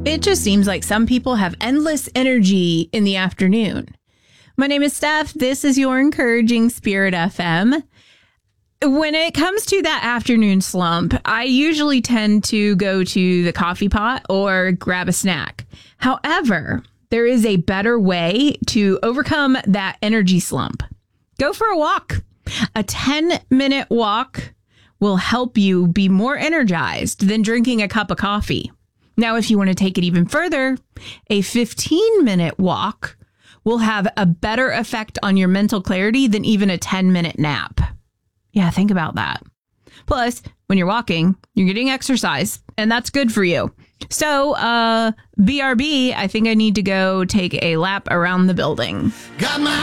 It just seems like some people have endless energy in the afternoon. My name is Steph. This is your Encouraging Spirit FM. When it comes to that afternoon slump, I usually tend to go to the coffee pot or grab a snack. However, there is a better way to overcome that energy slump. Go for a walk. A 10-minute walk will help you be more energized than drinking a cup of coffee. Now, if you want to take it even further, a 15-minute walk will have a better effect on your mental clarity than even a 10-minute nap. Yeah, think about that. Plus, when you're walking, you're getting exercise, and that's good for you. So, BRB, I think I need to go take a lap around the building.